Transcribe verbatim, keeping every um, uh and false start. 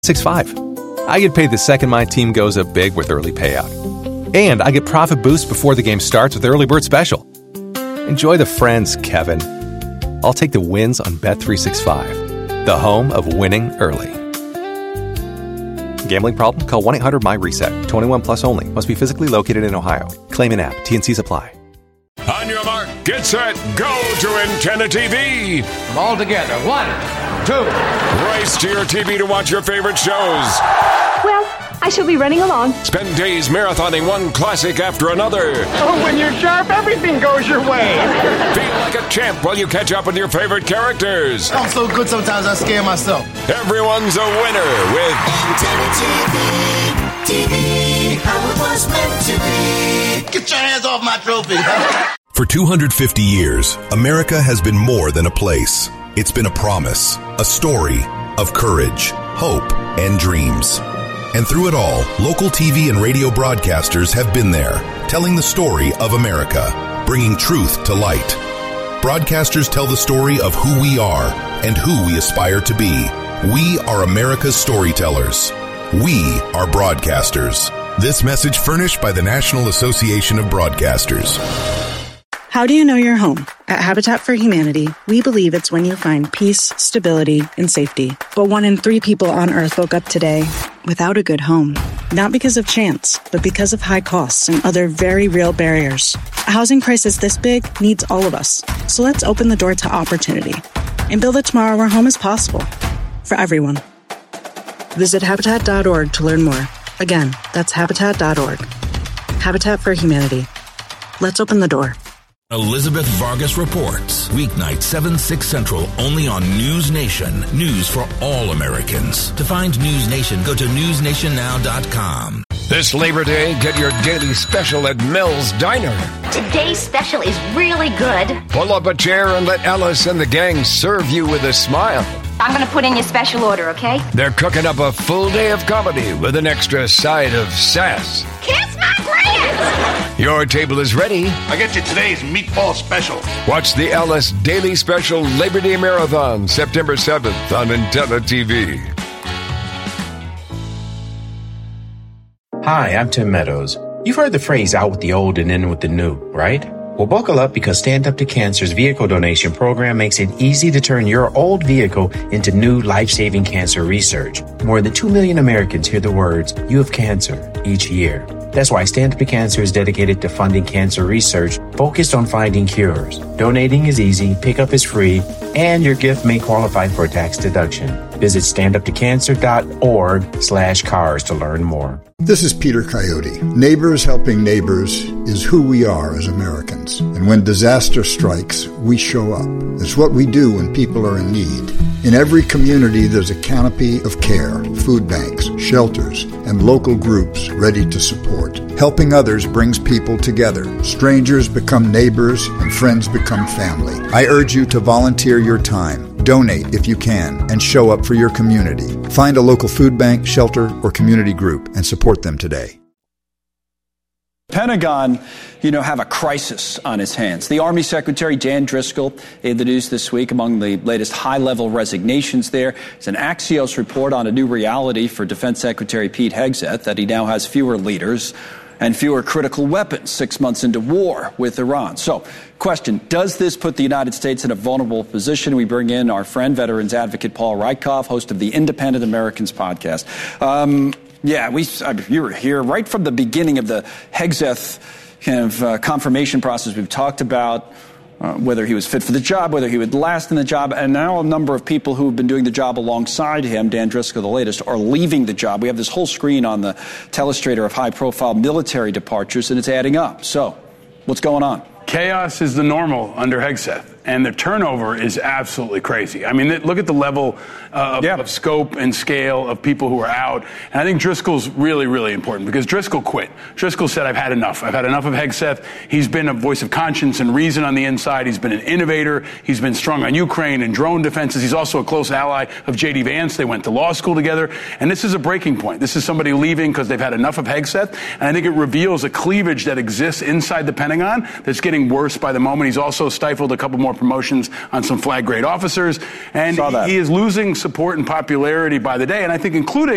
six five. I get paid the second my team goes up big with early payout. And I get profit boost before the game starts with Early Bird Special. Enjoy the friends, Kevin. I'll take the wins on Bet three sixty-five, the home of winning early. Gambling problem? Call one eight hundred M Y reset. twenty-one plus only. Must be physically located in Ohio. Claim in app. T and Cs apply. On your mark, get set, go to Antenna T V. All together. One, two. Race to your T V to watch your favorite shows. Well, I shall be running along. Spend days marathoning one classic after another. Oh, when you're sharp, everything goes your way. Feel like a champ while you catch up with your favorite characters. I'm so good sometimes I scare myself. Everyone's a winner with Antenna T V. T V, how it was meant to be. Get your hands off my trophy. For two hundred fifty years, America has been more than a place. It's been a promise, a story of courage, hope, and dreams. And through it all, local T V and radio broadcasters have been there, telling the story of America, bringing truth to light. Broadcasters tell the story of who we are and who we aspire to be. We are America's storytellers. We are broadcasters. This message furnished by the National Association of Broadcasters. How do you know you're home? At Habitat for Humanity, we believe it's when you find peace, stability, and safety. But one in three people on Earth woke up today without a good home. Not because of chance, but because of high costs and other very real barriers. A housing crisis this big needs all of us. So let's open the door to opportunity and build a tomorrow where home is possible for everyone. Visit Habitat dot org to learn more. Again, that's Habitat dot org. Habitat for Humanity. Let's open the door. Elizabeth Vargas reports. Weeknight, seven, six Central, only on News Nation. News for all Americans. To find News Nation, go to news nation now dot com. This Labor Day, get your daily special at Mel's Diner. Today's special is really good. Pull up a chair and let Ellis and the gang serve you with a smile. I'm going to put in your special order, okay? They're cooking up a full day of comedy with an extra side of sass. Kiss my grits! Your table is ready. I get you today's meatball special. Watch the Ellis Daily Special Labor Day Marathon, September seventh on Antenna T V. Hi, I'm Tim Meadows. You've heard the phrase out with the old and in with the new, right? Well, buckle up because Stand Up to Cancer's vehicle donation program makes it easy to turn your old vehicle into new life-saving cancer research. More than two million Americans hear the words, "You have cancer," each year. That's why Stand Up to Cancer is dedicated to funding cancer research focused on finding cures. Donating is easy, pickup is free, and your gift may qualify for a tax deduction. Visit stand up to cancer dot org slash cars to learn more. This is Peter Coyote. Neighbors helping neighbors is who we are as Americans. And when disaster strikes, we show up. It's what we do when people are in need. In every community, there's a canopy of care, food banks, shelters, and local groups ready to support. Helping others brings people together. Strangers become neighbors, and friends become family. I urge you to volunteer your time. Donate if you can, and show up for your community. Find a local food bank, shelter, or community group and support them today. Pentagon, you know, have a crisis on its hands. The Army Secretary Dan Driscoll in the news this week. Among the latest high-level resignations there is an Axios report on a new reality for Defense Secretary Pete Hegseth, that he now has fewer leaders and fewer critical weapons six months into war with Iran. So, question, does this put the United States in a vulnerable position? We bring in our friend, veterans advocate Paul Rieckhoff, host of the Independent Americans podcast. Um, yeah, we uh, you were here right from the beginning of the Hegseth kind of uh, confirmation process. We've talked about uh, whether he was fit for the job, whether he would last in the job, and now a number of people who have been doing the job alongside him, Dan Driscoll, the latest, are leaving the job. We have this whole screen on the telestrator of high-profile military departures, and it's adding up. So, what's going on? Chaos is the normal under Hegseth, and the turnover is absolutely crazy. I mean, look at the level uh, of, yeah. of scope and scale of people who are out. And I think Driscoll's really, really important because Driscoll quit. Driscoll said, I've had enough. I've had enough of Hegseth. He's been a voice of conscience and reason on the inside. He's been an innovator. He's been strong on Ukraine and drone defenses. He's also a close ally of J D Vance. They went to law school together. And this is a breaking point. This is somebody leaving because they've had enough of Hegseth. And I think it reveals a cleavage that exists inside the Pentagon that's getting worse by the moment. He's also stifled a couple more promotions on some flag grade officers, and he is losing support and popularity by the day, and I think including